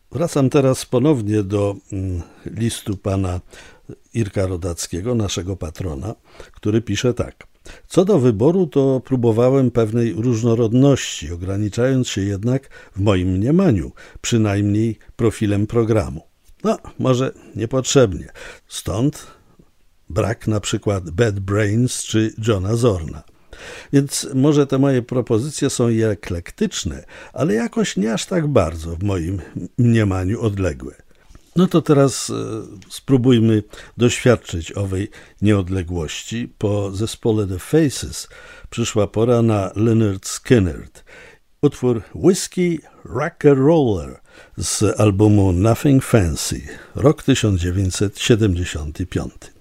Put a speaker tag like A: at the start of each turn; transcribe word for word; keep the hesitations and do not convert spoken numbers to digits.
A: Wracam teraz ponownie do listu pana Irka Rodackiego, naszego patrona, który pisze tak. Co do wyboru, to próbowałem pewnej różnorodności, ograniczając się jednak w moim mniemaniu, przynajmniej profilem programu. No, może niepotrzebnie. Stąd brak na przykład Bad Brains czy Johna Zorna. Więc może te moje propozycje są i eklektyczne, ale jakoś nie aż tak bardzo w moim mniemaniu odległe. No to teraz e, spróbujmy doświadczyć owej nieodległości. Po zespole The Faces przyszła pora na Lynyrd Skynyrd. Utwór Whiskey Rock'n'Roller z albumu Nothing Fancy, rok tysiąc dziewięćset siedemdziesiąty piąty.